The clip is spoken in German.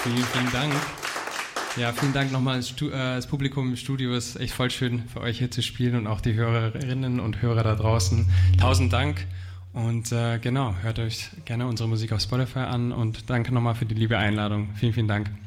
Vielen, vielen Dank. Ja, vielen Dank nochmal das Publikum im Studio. Es ist echt voll schön für euch hier zu spielen und auch die Hörerinnen und Hörer da draußen. 1000 Dank und genau, hört euch gerne unsere Musik auf Spotify an und danke nochmal für die liebe Einladung. Vielen, vielen Dank.